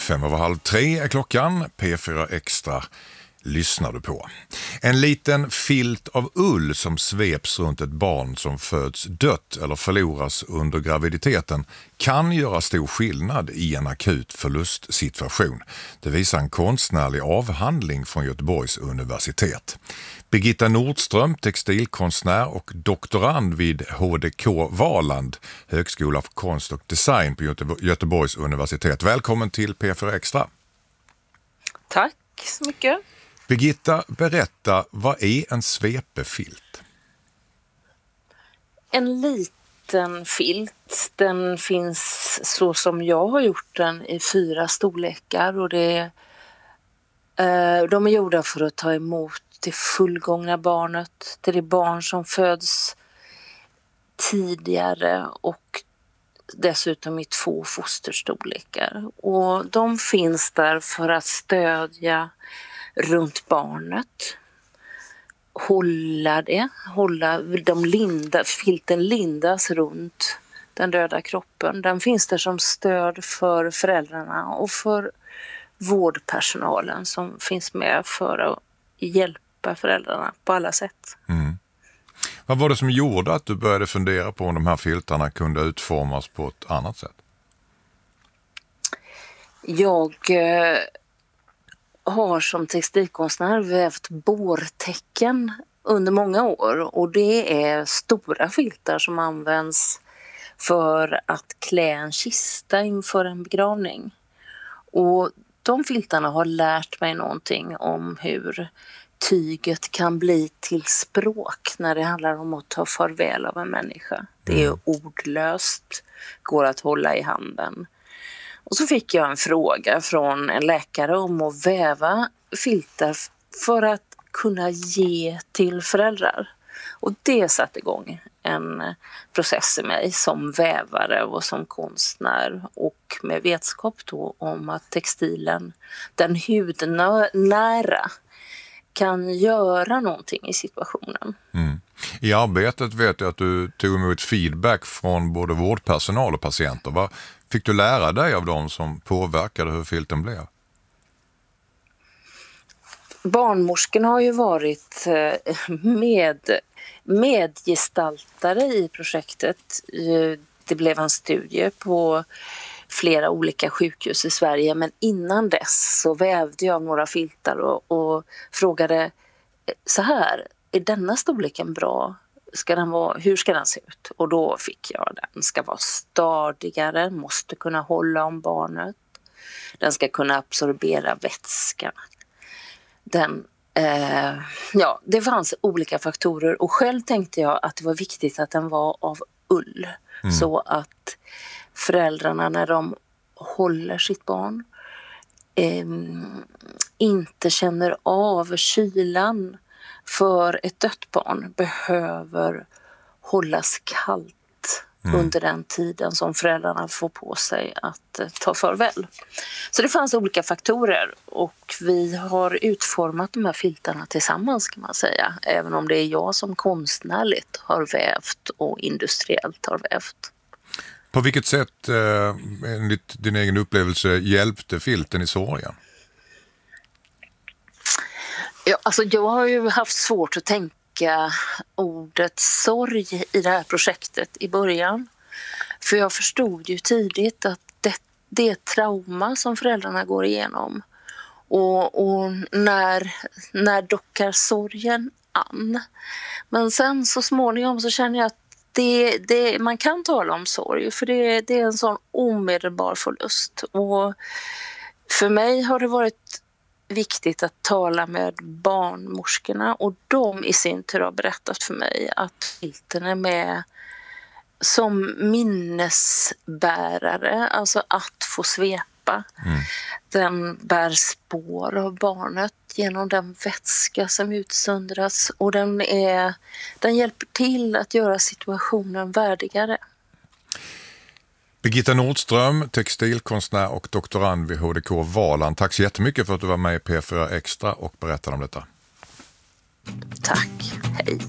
2:05 är klockan. P4 Extra lyssnar du på. En liten filt av ull som sveps runt ett barn som föds dött eller förloras under graviditeten kan göra stor skillnad i en akut förlustsituation. Det visar en konstnärlig avhandling från Göteborgs universitet. Birgitta Nordström, textilkonstnär och doktorand vid HDK Valand, Högskola för konst och design på Göteborgs universitet. Välkommen till P4 Extra. Tack så mycket. Birgitta, berätta, vad är en svepefilt? En liten filt, den finns så som jag har gjort den i 4 storlekar och de är gjorda för att ta emot det fullgångna barnet, till det barn som föds tidigare och dessutom i 2 fosterstorlekar. Och de finns där för att stödja runt barnet, filten lindas runt den döda kroppen. Den finns där som stöd för föräldrarna och för vårdpersonalen som finns med för att hjälpa föräldrarna på alla sätt. Mm. Vad var det som gjorde att du började fundera på om de här filtarna kunde utformas på ett annat sätt? Jag har som textilkonstnär vävt bårtecken under många år och det är stora filtar som används för att klä en kista inför en begravning. Och de filtarna har lärt mig någonting om hur tyget kan bli till språk när det handlar om att ta farväl av en människa. Det är ordlöst, går att hålla i handen. Och så fick jag en fråga från en läkare om att väva filtar för att kunna ge till föräldrar. Och det satte igång en process i mig som vävare och som konstnär och med vetskap då om att textilen, den hudnära, kan göra någonting i situationen. Mm. I arbetet vet jag att du tog emot feedback från både vårdpersonal och patienter. Vad fick du lära dig av dem som påverkade hur filten blev? Barnmorskorna har ju varit medgestaltare i projektet. Det blev en studie på flera olika sjukhus i Sverige, men innan dess så vävde jag några filtar och frågade så här: är denna storleken bra? Hur ska den se ut? Och då fick jag den ska vara stadigare, måste kunna hålla om barnet. Den ska kunna absorbera vätska. Det fanns olika faktorer och själv tänkte jag att det var viktigt att den var av ull. Så att föräldrarna när de håller sitt barn inte känner av kylan, för ett dött barn behöver hållas kallt under den tiden som föräldrarna får på sig att ta farväl. Så det fanns olika faktorer och vi har utformat de här filtarna tillsammans kan man säga, även om det är jag som konstnärligt har vävt och industriellt har vävt. På vilket sätt, enligt din egen upplevelse, hjälpte filten i sorgen? Ja, alltså jag har ju haft svårt att tänka ordet sorg i det här projektet i början. För jag förstod ju tidigt att det är trauma som föräldrarna går igenom. Och när dockar sorgen an. Men sen så småningom så känner jag att man kan tala om sorg, för det är en sån omedelbar förlust. Och för mig har det varit viktigt att tala med barnmorskorna och de i sin tur har berättat för mig att filten är med som minnesbärare, alltså att få svepa. Den bär spår av barnet genom den vätska som utsöndras och den hjälper till att göra situationen värdigare. Birgitta Nordström, textilkonstnär och doktorand vid HDK Valand. Tack så jättemycket för att du var med i P4 Extra och berättade om detta. Tack, hej.